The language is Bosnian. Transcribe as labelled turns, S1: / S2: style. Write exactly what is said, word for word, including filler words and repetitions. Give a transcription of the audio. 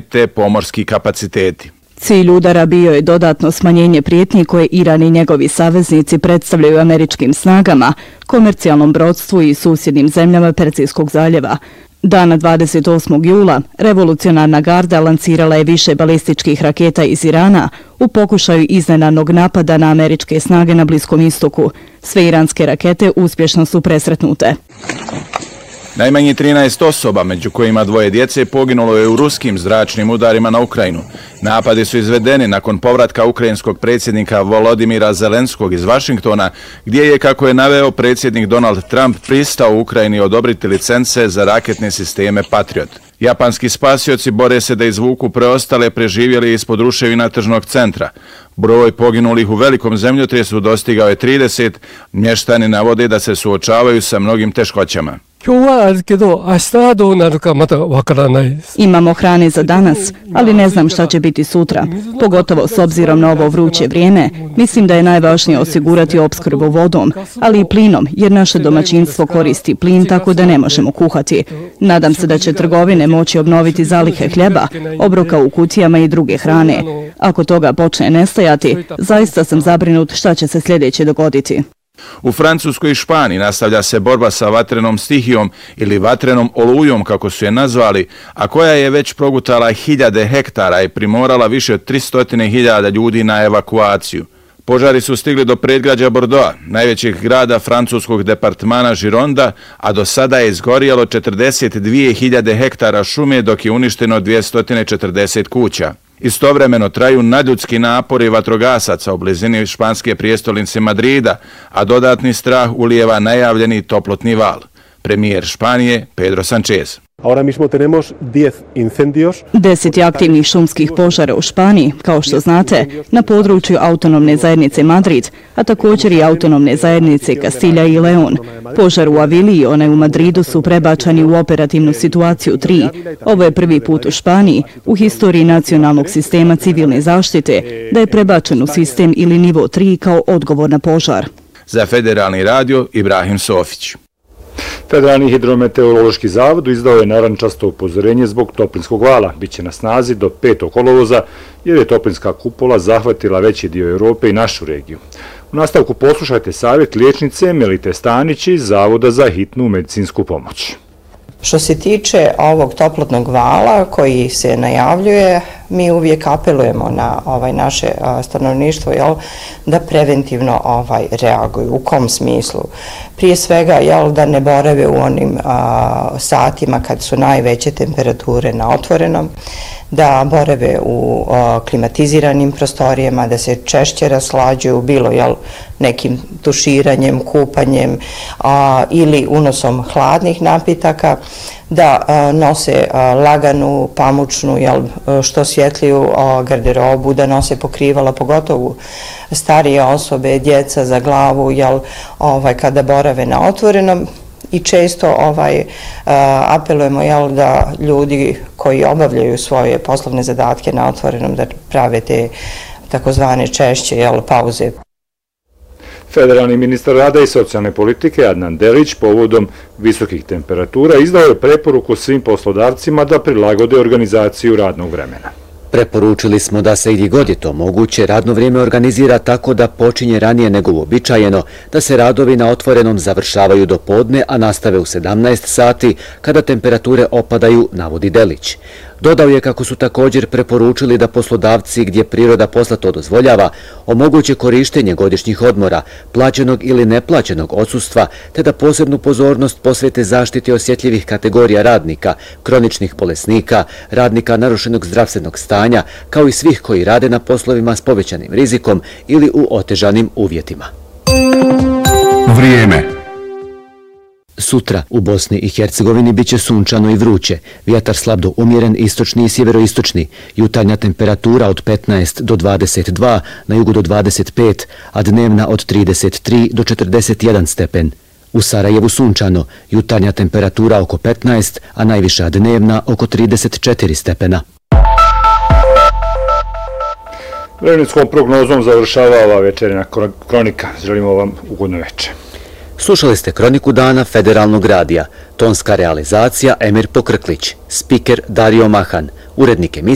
S1: te pomorski kapaciteti.
S2: Cilj udara bio je dodatno smanjenje prijetnji koje Iran i njegovi saveznici predstavljaju američkim snagama, komercijalnom brodstvu i susjednim zemljama Perzijskog zaljeva. Dana dvadeset osmog jula revolucionarna garda lancirala je više balističkih raketa iz Irana u pokušaju iznenadnog napada na američke snage na Bliskom istoku. Sve iranske rakete uspješno su presretnute.
S1: Najmanje trinaest osoba, među kojima dvoje djece, poginulo je u ruskim zračnim udarima na Ukrajinu. Napadi su izvedeni nakon povratka ukrajinskog predsjednika Volodimira Zelenskog iz Vašingtona, gdje je, kako je naveo predsjednik Donald Trump, pristao Ukrajini odobriti licence za raketne sisteme Patriot. Japanski spasioci bore se da izvuku preostale preživjeli ispod ruševina tržnog centra. Broj poginulih u velikom zemljotresu dostigao je trideset, mještani navode da se suočavaju sa mnogim teškoćama.
S2: Imamo hrane za danas, ali ne znam šta će biti sutra. Pogotovo s obzirom na ovo vruće vrijeme, mislim da je najvažnije osigurati opskrbu vodom, ali i plinom, jer naše domaćinstvo koristi plin, tako da ne možemo kuhati. Nadam se da će trgovine moći obnoviti zalihe hljeba, obroka u kutijama i druge hrane. Ako toga počne nestajati, zaista sam zabrinut šta će se sljedeće dogoditi.
S1: U Francuskoj i Španiji nastavlja se borba sa vatrenom stihijom ili vatrenom olujom, kako su je nazvali, a koja je već progutala hiljade hektara i primorala više od tristo hiljada ljudi na evakuaciju. Požari su stigli do predgrađa Bordeauxa, najvećeg grada francuskog departmana Gironda, a do sada je izgorjelo četrdeset dvije hiljade hektara šume, dok je uništeno dvjesto četrdeset kuća. Istovremeno traju nadljudski napori vatrogasaca u blizini španske prijestolnice Madrida, a dodatni strah ulijeva najavljeni toplotni val. Premijer Španije Pedro Sánchez.
S3: Ahora mismo tenemos diez incendios.
S2: Deset je aktivnih šumskih požara u Španiji, kao što znate, na području autonomne zajednice Madrid, a također i autonomne zajednice Kastilja i Leon. Požar u Aviliji i onaj u Madridu su prebačeni u operativnu situaciju tri. Ovo je prvi put u Španiji, u historiji nacionalnog sistema civilne zaštite, da je prebačen u sistem ili nivo tri kao odgovor na požar.
S1: Za Federalni radio Ibrahim Sofić.
S4: Federalni hidrometeorološki zavod izdao je narančasto upozorenje zbog toplinskog vala. Biće na snazi do petog kolovoza jer je toplinska kupola zahvatila veći dio Europe i našu regiju. U nastavku poslušajte savjet liječnice Melite Stanić iz Zavoda za hitnu medicinsku pomoć.
S5: Što se tiče ovog toplotnog vala koji se najavljuje, mi uvijek apelujemo na ovaj naše stanovništvo, jel, da preventivno ovaj reaguju. U kom smislu? Prije svega, jel, da ne borave u onim a, satima kad su najveće temperature na otvorenom, da borave u a, klimatiziranim prostorijama, da se češće raslađuju, bilo jel, nekim tuširanjem, kupanjem a, ili unosom hladnih napitaka, da a, nose a, laganu, pamučnu, jel, što svjetliju a, garderobu, da nose pokrivala, pogotovo starije osobe, djeca za glavu, jel, ovaj, kada borave na otvorenom. I često ovaj, a, apelujemo, jel, da ljudi koji obavljaju svoje poslovne zadatke na otvorenom da prave te takozvane češće, jel, pauze.
S4: Federalni ministar rada i socijalne politike Adnan Delić povodom visokih temperatura izdao je preporuku svim poslodavcima da prilagode organizaciju radnog vremena.
S6: Preporučili smo da se gdje god je to moguće radno vrijeme organizira tako da počinje ranije nego uobičajeno, da se radovi na otvorenom završavaju do podne, a nastave u sedamnaest sati kada temperature opadaju, navodi Delić. Dodao je kako su također preporučili da poslodavci, gdje priroda posla to dozvoljava, omoguće korištenje godišnjih odmora, plaćenog ili neplaćenog odsustva, te da posebnu pozornost posvete zaštiti osjetljivih kategorija radnika, kroničnih bolesnika, radnika narušenog zdravstvenog stanja, kao i svih koji rade na poslovima s povećanim rizikom ili u otežanim uvjetima.
S7: Vrijeme.
S6: Sutra u Bosni i Hercegovini biće sunčano i vruće, vjetar slab do umjeren istočni i sjeveroistočni, jutarnja temperatura od petnaest do dvadeset dva, na jugu do dvadeset pet, a dnevna od trideset tri do četrdeset jedan stepen. U Sarajevu sunčano, jutarnja temperatura oko petnaest, a najviša dnevna oko trideset četiri stepena.
S4: Vremenskom prognozom završava ova večernja kronika. Želimo vam ugodno večer.
S6: Slušali ste kroniku dana Federalnog radija. Tonska realizacija Emir Pokrklić. Spiker Dario Mahan. Urednik emisije